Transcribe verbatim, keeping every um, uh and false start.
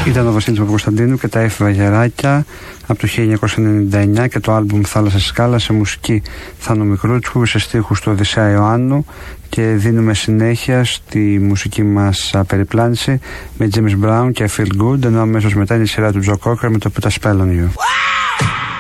Ήταν ο Βασίλης Παπακοσταντίνου και τα Εφη Βαγεράκια από το χίλια εννιακόσια ενενήντα εννιά και το άλμπουμ Θάλασσα Σκάλα, σε μουσική Θάνο Μικρούτσικου, σε στίχους του Οδυσσέα Ιωάννου, και δίνουμε συνέχεια στη μουσική μας περιπλάνηση με James Brown και Feel Good, ενώ αμέσως μετά είναι η σειρά του Joe Cocker με το Put a Spell on You.